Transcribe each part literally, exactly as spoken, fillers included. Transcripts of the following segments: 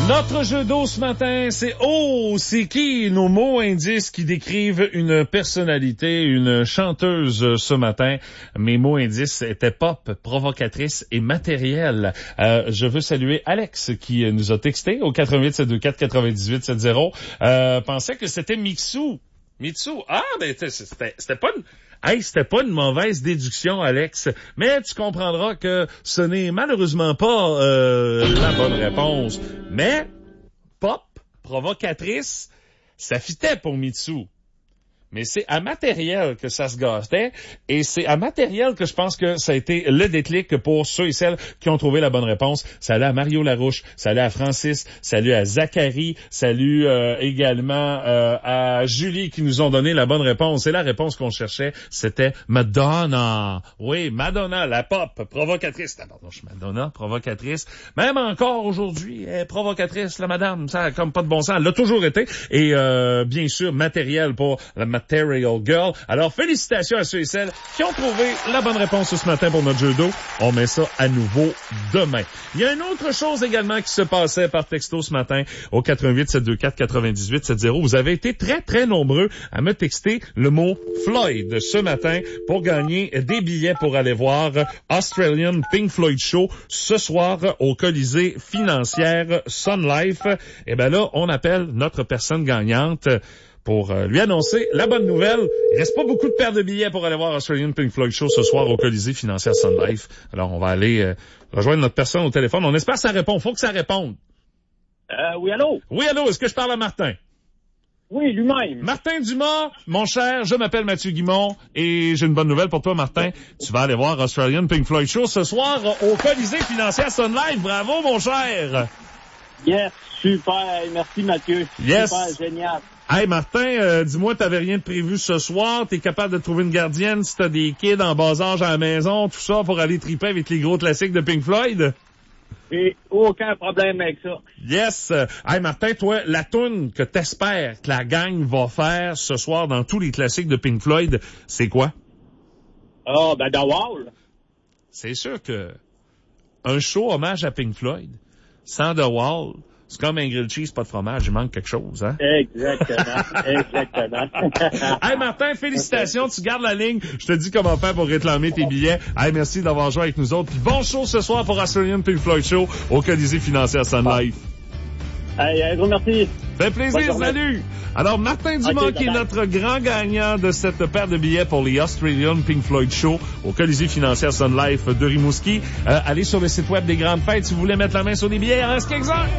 Notre jeu d'eau ce matin, c'est « Oh, c'est qui ?» Nos mots indices qui décrivent une personnalité, une chanteuse ce matin. Mes mots indices étaient pop, provocatrice et matériel. Euh, je veux saluer Alex qui nous a texté au quatre huit sept deux quatre neuf huit sept zéro. Euh, pensait que c'était Mixou. Mixou. Ah, ben c'était, c'était pas une... Hey, c'était pas une mauvaise déduction, Alex, mais tu comprendras que ce n'est malheureusement pas euh, la bonne réponse. Mais, pop, provocatrice, ça fitait pour Mitsou. Mais c'est à matériel que ça se gâtait, et c'est à matériel que je pense que ça a été le déclic pour ceux et celles qui ont trouvé la bonne réponse. Salut à Mario Larouche, salut à Francis, salut à Zachary, salut euh, également euh, à Julie qui nous ont donné la bonne réponse. Et la réponse qu'on cherchait, c'était Madonna. Oui, Madonna, la pop, provocatrice. Ah, pardon, je suis Madonna, provocatrice. Même encore aujourd'hui, elle est provocatrice, la madame. Ça a comme pas de bon sens. Elle l'a toujours été. Et euh, bien sûr, matériel pour la Material Girl. Alors, félicitations à ceux et celles qui ont trouvé la bonne réponse ce matin pour notre jeu d'eau. On met ça à nouveau demain. Il y a une autre chose également qui se passait par texto ce matin au quatre huit sept deux quatre neuf huit sept zéro. Vous avez été très, très nombreux à me texter le mot Floyd ce matin pour gagner des billets pour aller voir Australian Pink Floyd Show ce soir au Colisée financière Sun Life. Et ben là, on appelle notre personne gagnante pour euh, lui annoncer la bonne nouvelle. Il reste pas beaucoup de paires de billets pour aller voir Australian Pink Floyd Show ce soir au Colisée financière Sun Life. Alors, on va aller euh, rejoindre notre personne au téléphone. On espère que ça répond. Faut que ça réponde. Euh, oui, allô? Oui, allô, est-ce que je parle à Martin? Oui, lui-même. Martin Dumas, mon cher, je m'appelle Mathieu Guimond et j'ai une bonne nouvelle pour toi, Martin. Tu vas aller voir Australian Pink Floyd Show ce soir au Colisée financière Sun Life. Bravo, mon cher! Yes, super. Merci, Mathieu. Yes. Super, génial. Hey Martin, euh, dis-moi, t'avais rien de prévu ce soir? T'es capable de trouver une gardienne si t'as des kids en bas âge à la maison, tout ça, pour aller triper avec les gros classiques de Pink Floyd? J'ai aucun problème avec ça. Yes! Hey Martin, toi, la toune que t'espères que la gang va faire ce soir dans tous les classiques de Pink Floyd, c'est quoi? Ah, oh, ben The Wall. C'est sûr que un show hommage à Pink Floyd, sans The Wall, c'est comme un grilled cheese, pas de fromage, il manque quelque chose, hein? Exactement, exactement. Hey Martin, félicitations, tu gardes la ligne. Je te dis comment faire pour réclamer tes billets. Hey, merci d'avoir joué avec nous autres. Puis bon show ce soir pour Australian Pink Floyd Show au Colisée financière Sun Life. Hey, un gros merci. Fait plaisir, salut! Alors, Martin Dumas, okay, qui est notre grand gagnant de cette paire de billets pour les Australian Pink Floyd Show au Colisée financière Sun Life de Rimouski. Euh, allez sur le site web des Grandes Fêtes si vous voulez mettre la main sur les billets. Il reste quelques heures.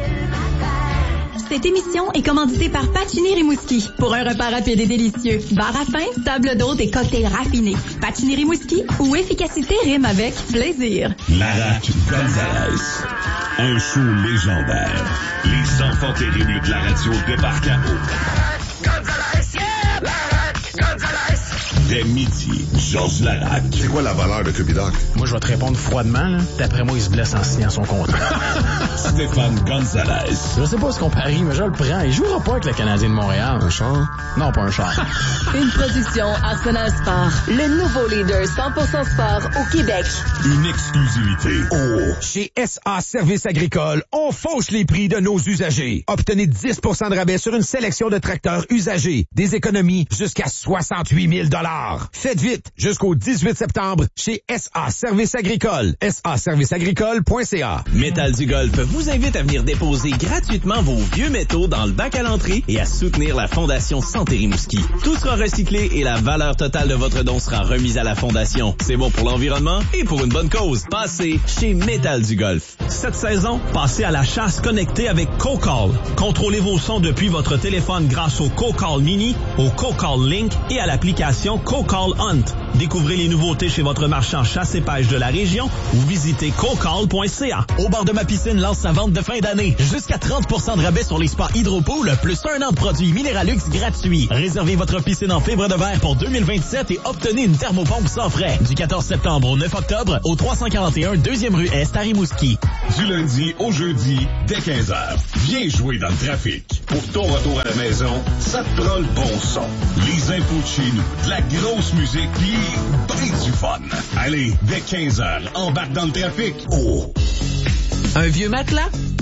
Cette émission est commanditée par Pacini Rimouski. Pour un repas rapide et délicieux, bar à pain, table d'hôte et cocktails raffinés. Pacini Rimouski, où efficacité rime avec plaisir. Larac Gonzalez. Un show légendaire. Les enfants terribles de la radio débarquent à eau. Gonzalez, yeah! Larac Gonzalez! Dès midi, Georges Larac. C'est quoi la valeur de Cupidoc? Moi, je vais te répondre froidement, là. D'après moi, il se blesse en signant son contrat. Stéphane Gonzalez. Je sais pas ce qu'on parie, mais je le prends. Il jouera pas avec le Canadien de Montréal. Un char? Non, pas un char. Une production Arsenal Sport. Le nouveau leader cent pour cent sport au Québec. Une exclusivité. Oh! Chez S A Services Agricoles, on fauche les prix de nos usagers. Obtenez dix pour cent de rabais sur une sélection de tracteurs usagés. Des économies jusqu'à soixante-huit mille dollars. Faites vite, jusqu'au dix-huit septembre, chez S A Services Agricoles. S A services agricoles point c a. Métal du Golf vous invite à venir déposer gratuitement vos vieux métaux dans le bac à l'entrée et à soutenir la Fondation Santé Rimouski. Tout sera recyclé et la valeur totale de votre don sera remise à la Fondation. C'est bon pour l'environnement et pour une bonne cause. Passez chez Métal du Golf. Cette saison, passez à la chasse connectée avec CoCall. Contrôlez vos sons depuis votre téléphone grâce au CoCall Mini, au CoCall Link et à l'application CoCall Hunt. Découvrez les nouveautés chez votre marchand chasse et pêche de la région ou visitez cocall point c a. Au bord de ma piscine lance sa vente de fin d'année. Jusqu'à trente pour cent de rabais sur les spas Hydropool, plus un an de produits Minéralux gratuits. Réservez votre piscine en fibre de verre pour deux mille vingt-sept et obtenez une thermopompe sans frais. Du quatorze septembre au neuf octobre, au trois cent quarante et un deuxième rue Est à Rimouski. Du lundi au jeudi, dès quinze heures. Viens jouer dans le trafic. Pour ton retour à la maison, ça te prend le bon son. Les infos de chez nous, de la grosse musique, pis ben du fun. Allez, dès quinze heures, embarque dans le trafic. Oh! Un vieux matelas?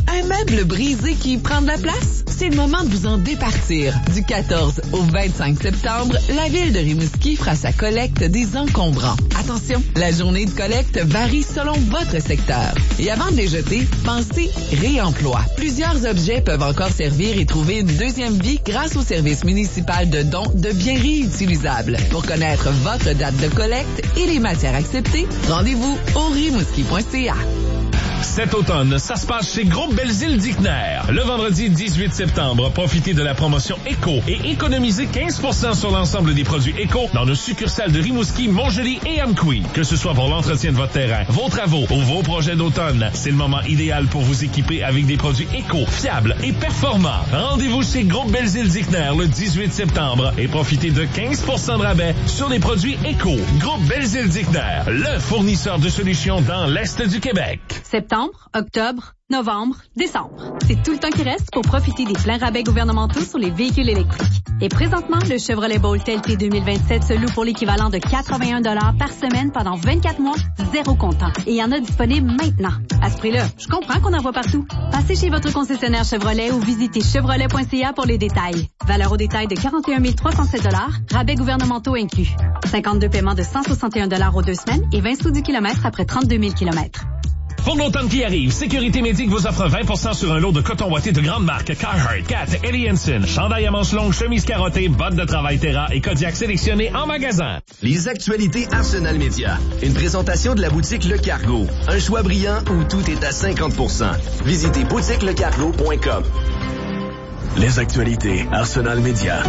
Un meuble brisé qui prend de la place? C'est le moment de vous en départir. Du quatorze au vingt-cinq septembre, la ville de Rimouski fera sa collecte des encombrants. Attention, la journée de collecte varie selon votre secteur. Et avant de les jeter, pensez réemploi. Plusieurs objets peuvent encore servir et trouver une deuxième vie grâce au service municipal de dons de biens réutilisables. Pour connaître votre date de collecte et les matières acceptées, rendez-vous au rimouski point c a. Cet automne, ça se passe chez Groupe Belzile Dickner. Le vendredi dix-huit septembre, profitez de la promotion Éco et économisez quinze pour cent sur l'ensemble des produits Éco dans nos succursales de Rimouski, Montjoly et Amqui. Que ce soit pour l'entretien de votre terrain, vos travaux ou vos projets d'automne, c'est le moment idéal pour vous équiper avec des produits Éco, fiables et performants. Rendez-vous chez Groupe Belzile Dickner le dix-huit septembre et profitez de quinze pour cent de rabais sur les produits Éco. Groupe Belzile Dickner, le fournisseur de solutions dans l'Est du Québec. Septembre, octobre, novembre, décembre. C'est tout le temps qui reste pour profiter des pleins rabais gouvernementaux sur les véhicules électriques. Et présentement, le Chevrolet Bolt L T deux mille vingt-sept se loue pour l'équivalent de quatre-vingt-un dollars par semaine pendant vingt-quatre mois, zéro comptant. Et il y en a disponible maintenant. À ce prix-là, je comprends qu'on en voit partout. Passez chez votre concessionnaire Chevrolet ou visitez chevrolet point c a pour les détails. Valeur au détail de quarante et un mille trois cent sept dollars, rabais gouvernementaux inclus. cinquante-deux paiements de cent soixante et un dollars aux deux semaines et vingt sous du kilomètre après trente-deux mille kilomètres. Pour l'automne qui arrive, Sécurité Médic vous offre vingt pour cent sur un lot de coton ouaté de grande marque Carhartt, Cat, Eddie Hansen, chandail à manches longues, chemise carottée, bottes de travail Terra et Kodiak sélectionnés en magasin. Les actualités Arsenal Média. Une présentation de la boutique Le Cargo. Un choix brillant où tout est à cinquante pour cent. Visitez boutique le cargo point com. Les actualités Arsenal Média.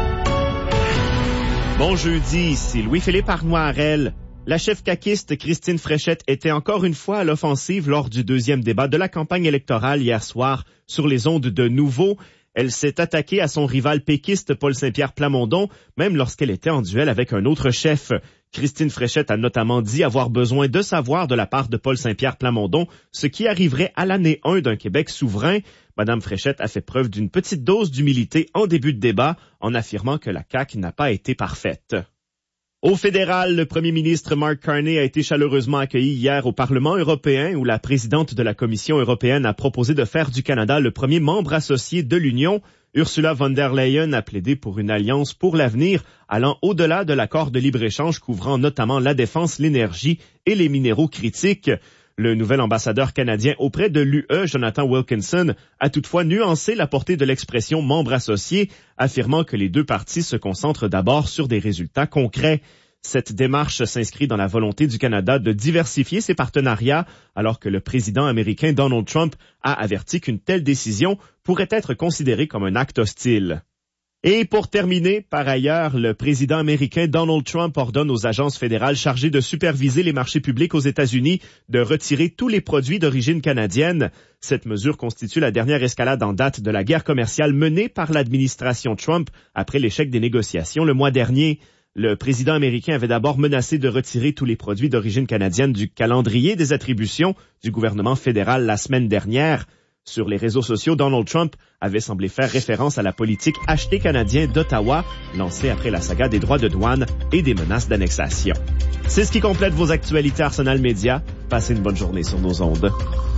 Bon jeudi, ici Louis-Philippe Arnoirel. La chef caquiste Christine Fréchette était encore une fois à l'offensive lors du deuxième débat de la campagne électorale hier soir sur les ondes de Nouveau. Elle s'est attaquée à son rival péquiste Paul Saint-Pierre Plamondon, même lorsqu'elle était en duel avec un autre chef. Christine Fréchette a notamment dit avoir besoin de savoir de la part de Paul Saint-Pierre Plamondon ce qui arriverait à l'année un d'un Québec souverain. Madame Fréchette a fait preuve d'une petite dose d'humilité en début de débat en affirmant que la C A Q n'a pas été parfaite. Au fédéral, le premier ministre Mark Carney a été chaleureusement accueilli hier au Parlement européen où la présidente de la Commission européenne a proposé de faire du Canada le premier membre associé de l'Union. Ursula von der Leyen a plaidé pour une alliance pour l'avenir allant au-delà de l'accord de libre-échange couvrant notamment la défense, l'énergie et les minéraux critiques. Le nouvel ambassadeur canadien auprès de l'U E, Jonathan Wilkinson, a toutefois nuancé la portée de l'expression membre associé, affirmant que les deux parties se concentrent d'abord sur des résultats concrets. Cette démarche s'inscrit dans la volonté du Canada de diversifier ses partenariats, alors que le président américain Donald Trump a averti qu'une telle décision pourrait être considérée comme un acte hostile. Et pour terminer, par ailleurs, le président américain Donald Trump ordonne aux agences fédérales chargées de superviser les marchés publics aux États-Unis de retirer tous les produits d'origine canadienne. Cette mesure constitue la dernière escalade en date de la guerre commerciale menée par l'administration Trump après l'échec des négociations le mois dernier. Le président américain avait d'abord menacé de retirer tous les produits d'origine canadienne du calendrier des attributions du gouvernement fédéral la semaine dernière. Sur les réseaux sociaux, Donald Trump avait semblé faire référence à la politique Acheter canadien d'Ottawa, lancée après la saga des droits de douane et des menaces d'annexation. C'est ce qui complète vos actualités Arsenal Média. Passez une bonne journée sur nos ondes.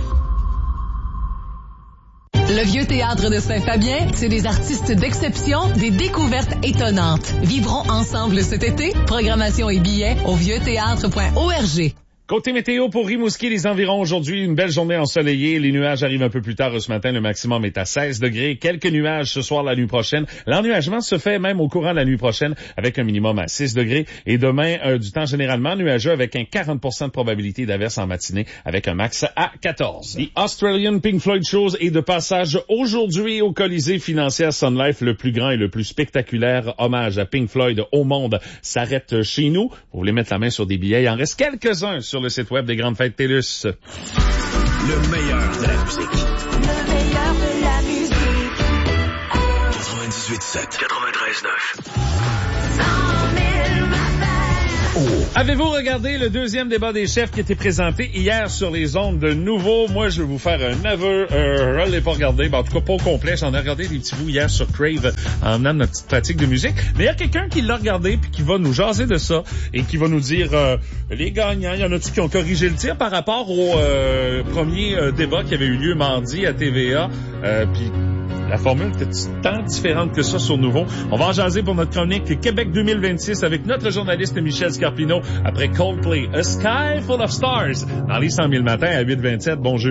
Le Vieux Théâtre de Saint-Fabien, c'est des artistes d'exception, des découvertes étonnantes. Vivrons ensemble cet été. Programmation et billets au vieux théâtre point org. Côté météo pour Rimouski, les environs aujourd'hui, une belle journée ensoleillée. Les nuages arrivent un peu plus tard ce matin. Le maximum est à seize degrés. Quelques nuages ce soir, la nuit prochaine. L'ennuagement se fait même au courant de la nuit prochaine avec un minimum à six degrés. Et demain, euh, du temps généralement nuageux avec un quarante pour cent de probabilité d'averse en matinée avec un max à quatorze. The Australian Pink Floyd Shows est de passage aujourd'hui au Colisée financier Sun Life. Le plus grand et le plus spectaculaire hommage à Pink Floyd au monde s'arrête chez nous. Vous voulez mettre la main sur des billets, il en reste quelques-uns sur le site web des Grandes Fêtes TELUS. Le meilleur de la musique. Le meilleur de la musique. quatre-vingt-dix-huit sept. quatre-vingt-treize neuf. cent mille rappels. Oh. Avez-vous regardé le deuxième débat des chefs qui a été présenté hier sur les ondes de Nouveau? Moi, je vais vous faire un aveu. Euh, je l'ai pas regardé. Ben, en tout cas, pas au complet. J'en ai regardé des petits bouts hier sur Crave en menant notre petite pratique de musique. Mais il y a quelqu'un qui l'a regardé puis qui va nous jaser de ça et qui va nous dire euh, les gagnants. Il y en a-tu qui ont corrigé le tir par rapport au euh, premier euh, débat qui avait eu lieu mardi à T V A. Euh, puis la formule était tant différente que ça sur Nouveau. On va en jaser pour notre chronique Québec deux mille vingt-six avec notre journaliste Michel Scarpino après Coldplay, A Sky Full of Stars dans les cent mille matins à huit vingt-sept. Bonjour.